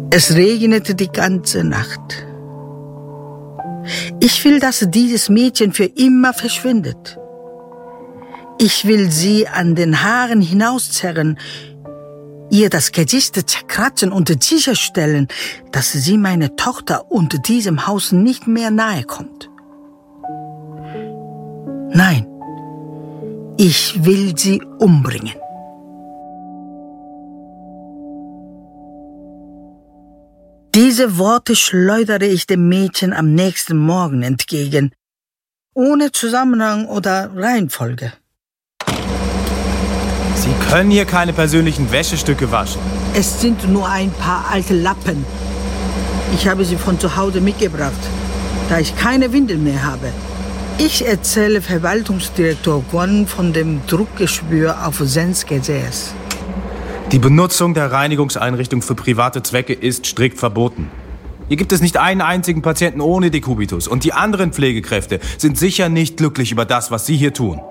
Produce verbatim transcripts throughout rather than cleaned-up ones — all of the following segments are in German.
Es regnete die ganze Nacht. Ich will, dass dieses Mädchen für immer verschwindet. Ich will sie an den Haaren hinauszerren, ihr das Gesicht zerkratzen und sicherstellen, dass sie meiner Tochter und diesem Haus nicht mehr nahe kommt. Nein, ich will sie umbringen. Diese Worte schleudere ich dem Mädchen am nächsten Morgen entgegen, ohne Zusammenhang oder Reihenfolge. Sie können hier keine persönlichen Wäschestücke waschen. Es sind nur ein paar alte Lappen. Ich habe sie von zu Hause mitgebracht, da ich keine Windel mehr habe. Ich erzähle Verwaltungsdirektor Guan von dem Druckgeschwür auf Sens Gesäß. Die Benutzung der Reinigungseinrichtung für private Zwecke ist strikt verboten. Hier gibt es nicht einen einzigen Patienten ohne Dekubitus. Und die anderen Pflegekräfte sind sicher nicht glücklich über das, was Sie hier tun.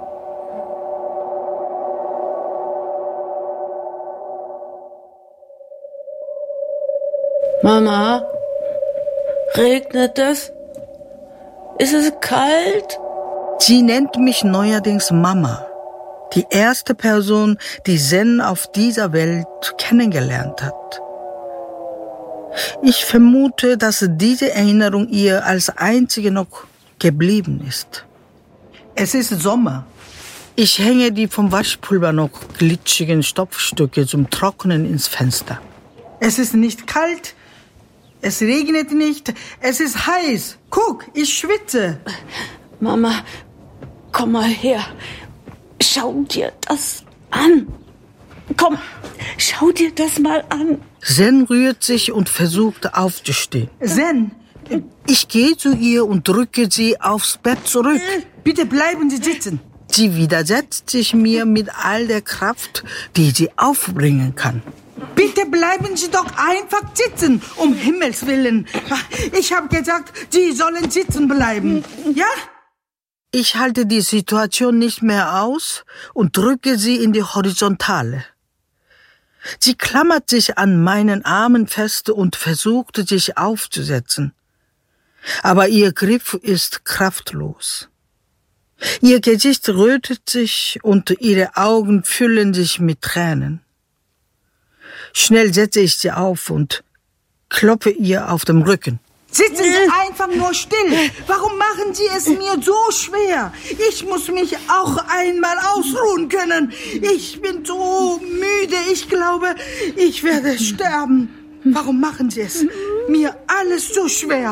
Mama, regnet es? Ist es kalt? Sie nennt mich neuerdings Mama. Die erste Person, die Zen auf dieser Welt kennengelernt hat. Ich vermute, dass diese Erinnerung ihr als einzige noch geblieben ist. Es ist Sommer. Ich hänge die vom Waschpulver noch glitschigen Stoffstücke zum Trocknen ins Fenster. Es ist nicht kalt, es regnet nicht, es ist heiß. Guck, ich schwitze. Mama, komm mal her. Schau dir das an. Komm, schau dir das mal an. Zen rührt sich und versucht aufzustehen. Zen, ich gehe zu ihr und drücke sie aufs Bett zurück. Bitte bleiben Sie sitzen. Sie widersetzt sich mir mit all der Kraft, die sie aufbringen kann. Bitte bleiben Sie doch einfach sitzen, um Himmels Willen. Ich habe gesagt, Sie sollen sitzen bleiben. Ja? Ich halte die Situation nicht mehr aus und drücke sie in die Horizontale. Sie klammert sich an meinen Armen fest und versucht, sich aufzusetzen. Aber ihr Griff ist kraftlos. Ihr Gesicht rötet sich und ihre Augen füllen sich mit Tränen. Schnell setze ich sie auf und klopfe ihr auf den Rücken. Sitzen Sie einfach nur still. Warum machen Sie es mir so schwer? Ich muss mich auch einmal ausruhen können. Ich bin so müde. Ich glaube, ich werde sterben. Warum machen Sie es mir alles so schwer?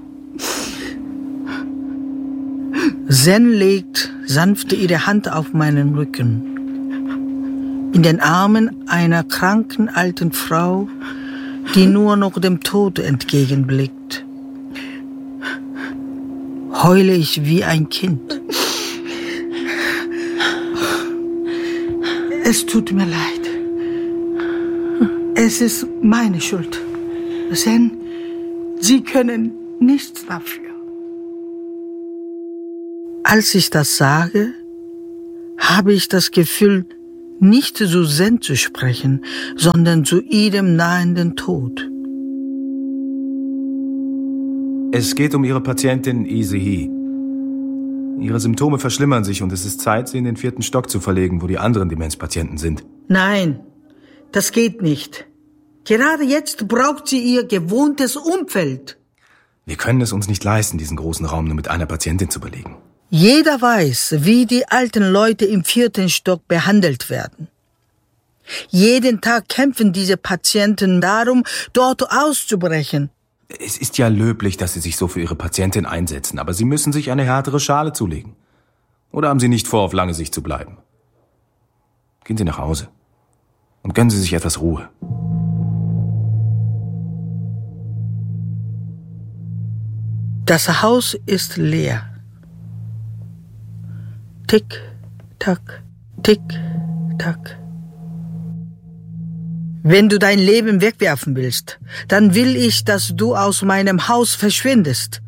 Zen legt sanft ihre Hand auf meinen Rücken. In den Armen einer kranken alten Frau, die nur noch dem Tod entgegenblickt. Heule ich wie ein Kind. Es tut mir leid. Es ist meine Schuld. Zen, Sie können nichts dafür. Als ich das sage, habe ich das Gefühl, nicht zu Zen zu sprechen, sondern zu ihrem nahenden Tod. Es geht um Ihre Patientin Ise-Hee. Ihre Symptome verschlimmern sich und es ist Zeit, sie in den vierten Stock zu verlegen, wo die anderen Demenzpatienten sind. Nein, das geht nicht. Gerade jetzt braucht sie ihr gewohntes Umfeld. Wir können es uns nicht leisten, diesen großen Raum nur mit einer Patientin zu belegen. Jeder weiß, wie die alten Leute im vierten Stock behandelt werden. Jeden Tag kämpfen diese Patienten darum, dort auszubrechen. Es ist ja löblich, dass Sie sich so für Ihre Patientin einsetzen, aber Sie müssen sich eine härtere Schale zulegen. Oder haben Sie nicht vor, auf lange Sicht zu bleiben? Gehen Sie nach Hause und gönnen Sie sich etwas Ruhe. Das Haus ist leer. Tick, tack, tick, tack. Wenn du dein Leben wegwerfen willst, dann will ich, dass du aus meinem Haus verschwindest.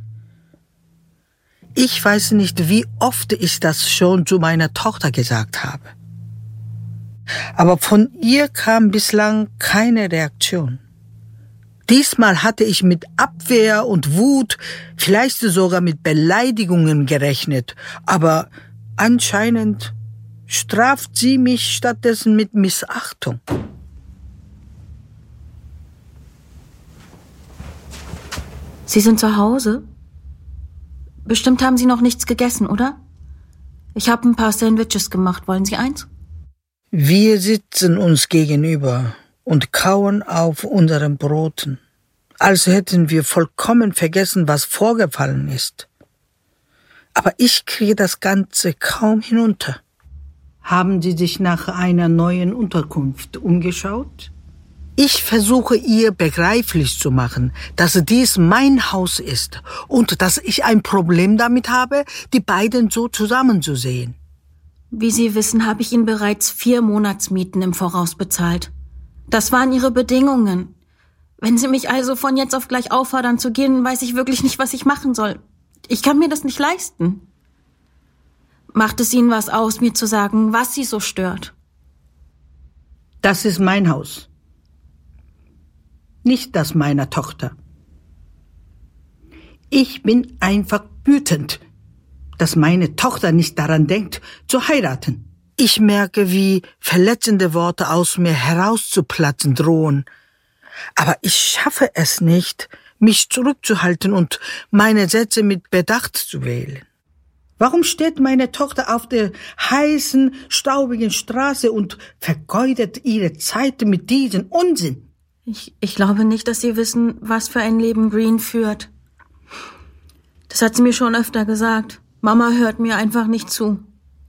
Ich weiß nicht, wie oft ich das schon zu meiner Tochter gesagt habe. Aber von ihr kam bislang keine Reaktion. Diesmal hatte ich mit Abwehr und Wut, vielleicht sogar mit Beleidigungen gerechnet. Aber anscheinend straft sie mich stattdessen mit Missachtung. Sie sind zu Hause? Bestimmt haben Sie noch nichts gegessen, oder? Ich habe ein paar Sandwiches gemacht. Wollen Sie eins? Wir sitzen uns gegenüber und kauen auf unseren Broten, als hätten wir vollkommen vergessen, was vorgefallen ist. Aber ich kriege das Ganze kaum hinunter. Haben Sie sich nach einer neuen Unterkunft umgeschaut? Ich versuche ihr begreiflich zu machen, dass dies mein Haus ist und dass ich ein Problem damit habe, die beiden so zusammenzusehen. Wie Sie wissen, habe ich Ihnen bereits vier Monatsmieten im Voraus bezahlt. Das waren Ihre Bedingungen. Wenn Sie mich also von jetzt auf gleich auffordern zu gehen, weiß ich wirklich nicht, was ich machen soll. Ich kann mir das nicht leisten. Macht es Ihnen was aus, mir zu sagen, was Sie so stört? Das ist mein Haus. Nicht das meiner Tochter. Ich bin einfach wütend, dass meine Tochter nicht daran denkt, zu heiraten. Ich merke, wie verletzende Worte aus mir herauszuplatzen drohen. Aber ich schaffe es nicht, mich zurückzuhalten und meine Sätze mit Bedacht zu wählen. Warum steht meine Tochter auf der heißen, staubigen Straße und vergeudet ihre Zeit mit diesem Unsinn? Ich, ich glaube nicht, dass Sie wissen, was für ein Leben Green führt. Das hat sie mir schon öfter gesagt. Mama hört mir einfach nicht zu.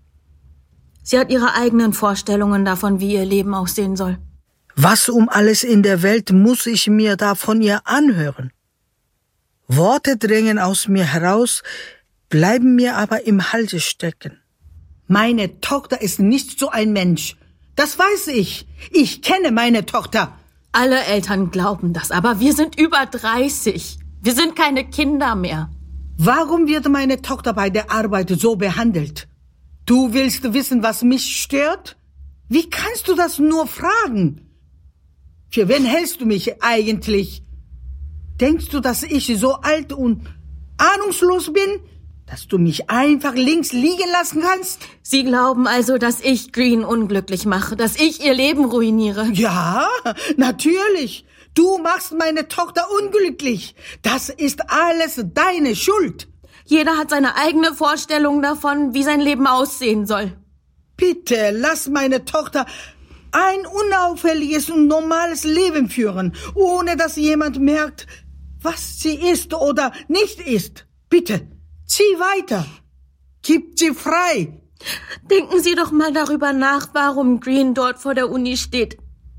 Sie hat ihre eigenen Vorstellungen davon, wie ihr Leben aussehen soll. Was um alles in der Welt muss ich mir da von ihr anhören? Worte drängen aus mir heraus, bleiben mir aber im Halse stecken. Meine Tochter ist nicht so ein Mensch. Das weiß ich. Ich kenne meine Tochter. Alle Eltern glauben das, aber wir sind über dreißig. Wir sind keine Kinder mehr. Warum wird meine Tochter bei der Arbeit so behandelt? Du willst wissen, was mich stört? Wie kannst du das nur fragen? Für wen hältst du mich eigentlich? Denkst du, dass ich so alt und ahnungslos bin, dass du mich einfach links liegen lassen kannst? Sie glauben also, dass ich Green unglücklich mache, dass ich ihr Leben ruiniere? Ja, natürlich. Du machst meine Tochter unglücklich. Das ist alles deine Schuld. Jeder hat seine eigene Vorstellung davon, wie sein Leben aussehen soll. Bitte, lass meine Tochter ein unauffälliges und normales Leben führen, ohne dass jemand merkt, was sie ist oder nicht ist. Bitte, zieh weiter. Gib sie frei. Denken Sie doch mal darüber nach, warum Green dort vor der Uni steht.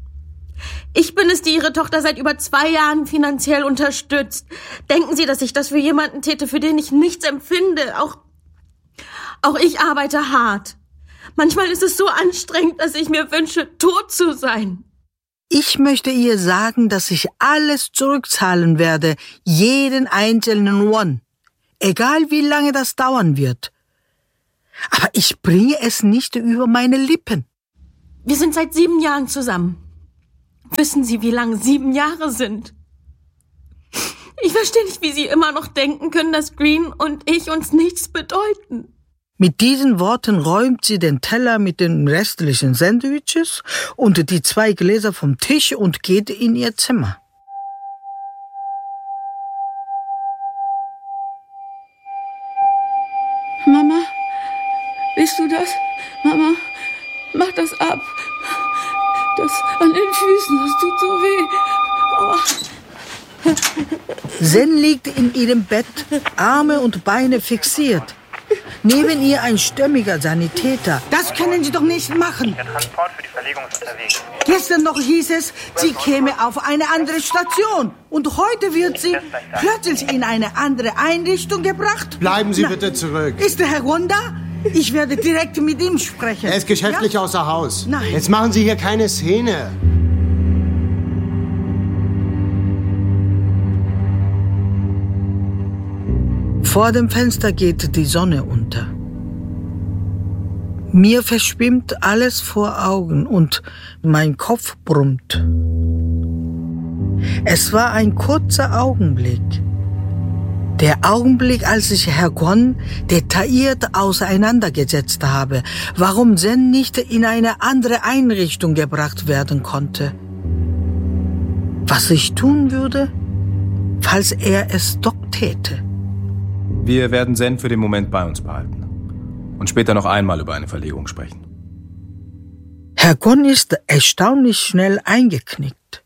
Ich bin es, die Ihre Tochter seit über zwei Jahren finanziell unterstützt. Denken Sie, dass ich das für jemanden täte, für den ich nichts empfinde? Auch, auch ich arbeite hart. Manchmal ist es so anstrengend, dass ich mir wünsche, tot zu sein. Ich möchte ihr sagen, dass ich alles zurückzahlen werde, jeden einzelnen Won. Egal wie lange das dauern wird. Aber ich bringe es nicht über meine Lippen. Wir sind seit sieben Jahren zusammen. Wissen Sie, wie lang sieben Jahre sind? Ich verstehe nicht, wie Sie immer noch denken können, dass Green und ich uns nichts bedeuten. Mit diesen Worten räumt sie den Teller mit den restlichen Sandwiches und die zwei Gläser vom Tisch und geht in ihr Zimmer. Mama, willst du das? Mama, mach das ab. Das an den Füßen, das tut so weh. Oh. Sen liegt in ihrem Bett, Arme und Beine fixiert. Neben ihr ein stämmiger Sanitäter. Das können Sie doch nicht machen. Der Transport für die Verlegung ist unterwegs. Gestern noch hieß es, sie käme auf eine andere Station. Und heute wird sie plötzlich in eine andere Einrichtung gebracht. Bleiben Sie Na, bitte zurück. Ist der Herr Wanda? Ich werde direkt mit ihm sprechen. Er ist geschäftlich ja? außer Haus. Nein. Jetzt machen Sie hier keine Szene. Vor dem Fenster geht die Sonne unter. Mir verschwimmt alles vor Augen und mein Kopf brummt. Es war ein kurzer Augenblick. Der Augenblick, als ich Herr Kwon detailliert auseinandergesetzt habe, warum Zen nicht in eine andere Einrichtung gebracht werden konnte. Was ich tun würde, falls er es doch täte. Wir werden Zen für den Moment bei uns behalten und später noch einmal über eine Verlegung sprechen. Herr Kwon ist erstaunlich schnell eingeknickt.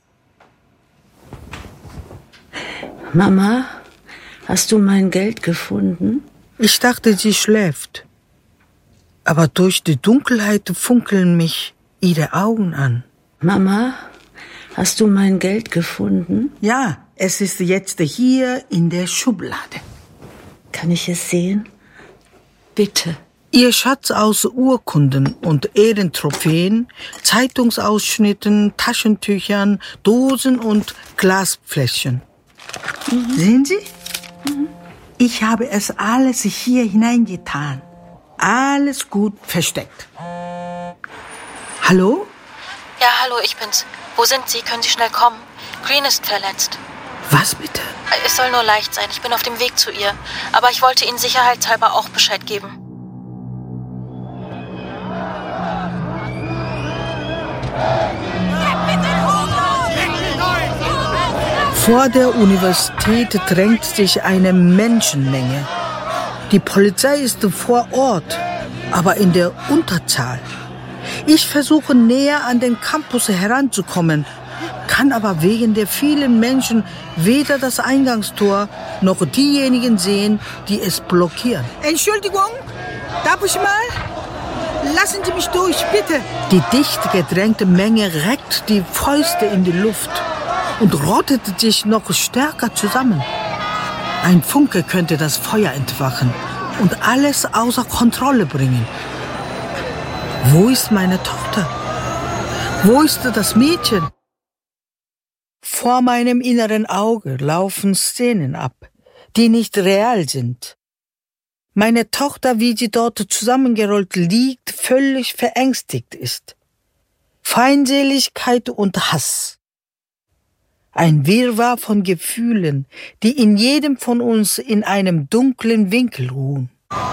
Mama, hast du mein Geld gefunden? Ich dachte, sie schläft. Aber durch die Dunkelheit funkeln mich ihre Augen an. Mama, hast du mein Geld gefunden? Ja, es ist jetzt hier in der Schublade. Kann ich es sehen? Bitte. Ihr Schatz aus Urkunden und Ehrentrophäen, Zeitungsausschnitten, Taschentüchern, Dosen und Glasfläschchen. Mhm. Sehen Sie? Mhm. Ich habe es alles hier hineingetan. Alles gut versteckt. Hallo? Ja, hallo, ich bin's. Wo sind Sie? Können Sie schnell kommen? Green ist verletzt. Was bitte? Es soll nur leicht sein. Ich bin auf dem Weg zu ihr. Aber ich wollte Ihnen sicherheitshalber auch Bescheid geben. Vor der Universität drängt sich eine Menschenmenge. Die Polizei ist vor Ort, aber in der Unterzahl. Ich versuche näher an den Campus heranzukommen, kann aber wegen der vielen Menschen weder das Eingangstor noch diejenigen sehen, die es blockieren. Entschuldigung, darf ich mal? Lassen Sie mich durch, bitte. Die dicht gedrängte Menge reckt die Fäuste in die Luft und rottet sich noch stärker zusammen. Ein Funke könnte das Feuer entfachen und alles außer Kontrolle bringen. Wo ist meine Tochter? Wo ist das Mädchen? Vor meinem inneren Auge laufen Szenen ab, die nicht real sind. Meine Tochter, wie sie dort zusammengerollt liegt, völlig verängstigt ist. Feindseligkeit und Hass. Ein Wirrwarr von Gefühlen, die in jedem von uns in einem dunklen Winkel ruhen.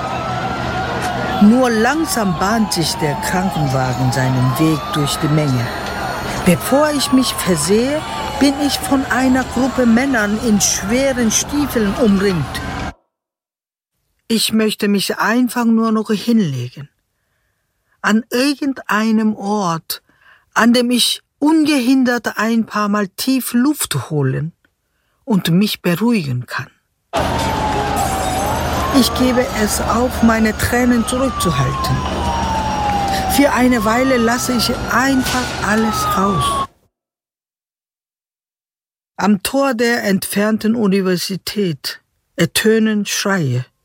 Nur langsam bahnt sich der Krankenwagen seinen Weg durch die Menge. Bevor ich mich versehe, bin ich von einer Gruppe Männern in schweren Stiefeln umringt. Ich möchte mich einfach nur noch hinlegen. An irgendeinem Ort, an dem ich ungehindert ein paar Mal tief Luft holen und mich beruhigen kann. Ich gebe es auf, meine Tränen zurückzuhalten. Für eine Weile lasse ich einfach alles raus. Am Tor der entfernten Universität ertönen Schreie.